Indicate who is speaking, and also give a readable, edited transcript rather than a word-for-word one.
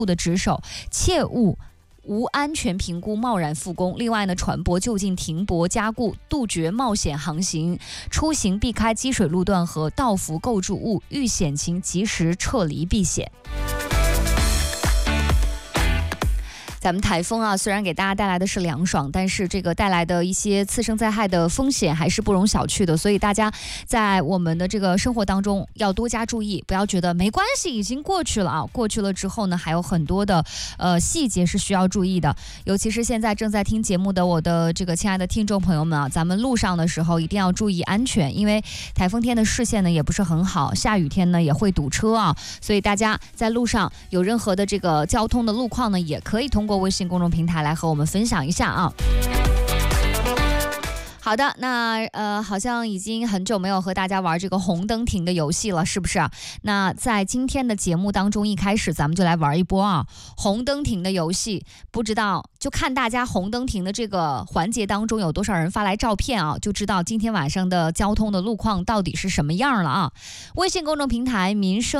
Speaker 1: 的值守，切勿无安全评估贸然复工。另外呢，船舶就近停泊加固，杜绝冒险航行，出行避开积水路段和道幅构筑物，遇险情及时撤离避险。咱们台风啊，虽然给大家带来的是凉爽，但是这个带来的一些次生灾害的风险还是不容小觑的，所以大家在我们的这个生活当中要多加注意，不要觉得没关系，已经过去了啊。过去了之后呢，还有很多的细节是需要注意的，尤其是现在正在听节目的我的这个亲爱的听众朋友们啊，咱们路上的时候一定要注意安全，因为台风天的视线呢也不是很好，下雨天呢也会堵车啊，所以大家在路上有任何的这个交通的路况呢，也可以通过微信公众平台来和我们分享一下啊。好的，那好像已经很久没有和大家玩这个红灯停的游戏了，是不是啊？那在今天的节目当中，一开始咱们就来玩一波啊，红灯停的游戏。不知道就看大家红灯停的这个环节当中有多少人发来照片啊，就知道今天晚上的交通的路况到底是什么样了啊。微信公众平台民生